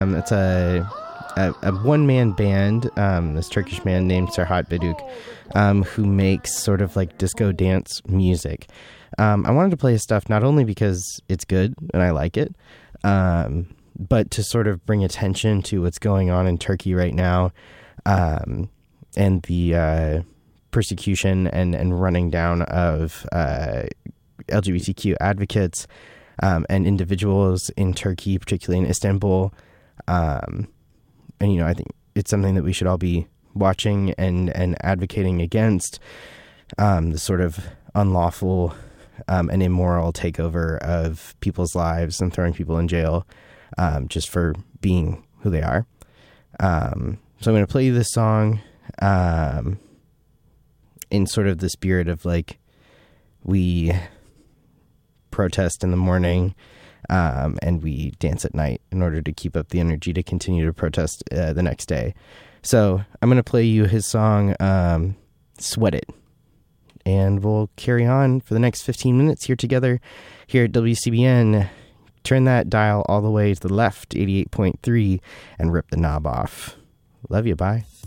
It's a one-man band, this Turkish man named Serhat Beduk, who makes sort of like disco dance music. I wanted to play his stuff not only because it's good and I like it, but to sort of bring attention to what's going on in Turkey right now, and the persecution and running down of LGBTQ advocates and individuals in Turkey, particularly in Istanbul. And, I think it's something that we should all be watching and advocating against, the sort of unlawful and immoral takeover of people's lives and throwing people in jail just for being who they are. So I'm going to play you this song in sort of the spirit of like, we protest in the morning and we dance at night in order to keep up the energy to continue to protest the next day. So I'm going to play you his song, Sweat It. And we'll carry on for the next 15 minutes here together here at WCBN. Turn that dial all the way to the left, 88.3, and rip the knob off. Love you, bye.